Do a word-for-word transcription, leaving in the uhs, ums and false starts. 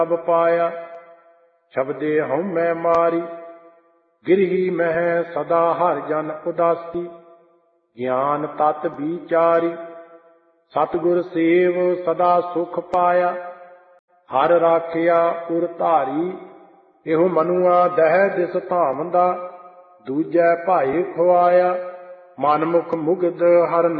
ਸਭ ਪਾਇਆ। ਸ਼ਬਦੇ ਹਉਮੈ ਮਾਰੀ ਗਿਰਹੀ ਮਹਿ ਸਦਾ ਹਰਿ ਜਨ ਉਦਾਸੀ। ਗਿਆਨ ਤਤ ਵਿਚਾਰੀ ਸਤਿਗੁਰ ਸੇਵ ਸਦਾ ਸੁਖ ਪਾਇਆ। ਹਰਿ ਰਾਖਿਆ ਉਰ ਧਾਰੀ ਇਹੋ ਮਨੁਆ ਦਹਿ ਦਿਸ ਧਾਮ ਦਾ। ਦੂਜੈ ਭਾਏ ਖੁਆਇਆ ਮਨਮੁਖ ਮੁਗਧ ਹਰਿ